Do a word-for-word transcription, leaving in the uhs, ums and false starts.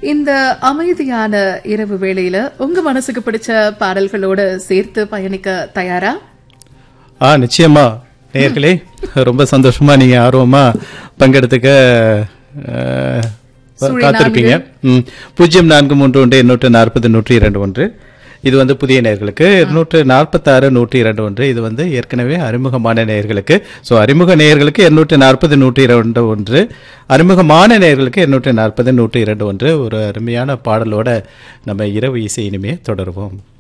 இந்த அமைதியான இரவு வேளையில உங்க மனசுக்கு பிடிச்ச பாடல்களோட சேர்த்து பயணிக்க தயாரா? ஆ நிச்சயமா நேயர்களே, ரொம்ப சந்தோஷமா நீங்க ஆர்வமா பங்கெடுத்துக்க அஹ், காத்திருப்பீங்க. ம், பூஜ்ஜியம் நான்கு மூன்று ஒன்று எண்ணூற்று நாற்பது நூற்றி இரண்டு ஒன்று. இது வந்து புதிய நேயர்களுக்கு. இருநூற்று நாற்பத்தி ஆறு நூற்றி இரண்டு ஒன்று. இது வந்து ஏற்கனவே அறிமுகமான நேயர்களுக்கு. ஸோ அறிமுக நேயர்களுக்கு இருநூற்று நாற்பது நூற்றி இரண்டு ஒன்று, அறிமுகமான நேயர்களுக்கு இருநூற்று நாற்பது நூற்றி இரண்டு ஒன்று. ஒரு அருமையான பாடலோட நம்ம இரவு இசை இனிமே தொடருவோம்.